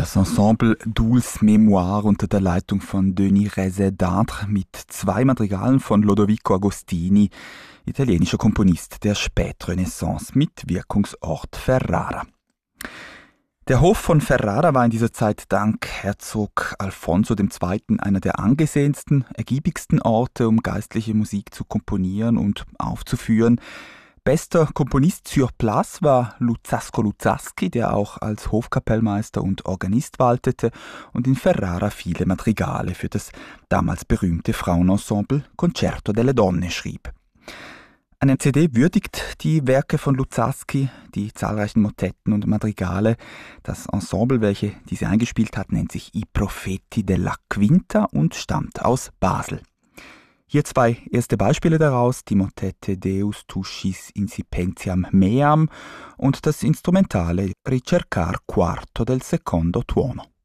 Das Ensemble Dulce Mémoire unter der Leitung von Denis Rezet-D'Intre mit 2 Madrigalen von Lodovico Agostini, italienischer Komponist der Spätrenaissance mit Wirkungsort Ferrara. Der Hof von Ferrara war in dieser Zeit dank Herzog Alfonso II. Einer der angesehensten, ergiebigsten Orte, um geistliche Musik zu komponieren und aufzuführen. Bester Komponist sur place war Luzzasco Luzzaschi, der auch als Hofkapellmeister und Organist waltete und in Ferrara viele Madrigale für das damals berühmte Frauenensemble Concerto delle Donne schrieb. Eine CD würdigt die Werke von Luzzaschi, die zahlreichen Motetten und Madrigale. Das Ensemble, welche diese eingespielt hat, nennt sich I Profeti della Quinta und stammt aus Basel. Hier 2 erste Beispiele daraus, die Motette Deus Tuschis Incipentiam Meam und das instrumentale Ricercar Quarto del Secondo Tuono.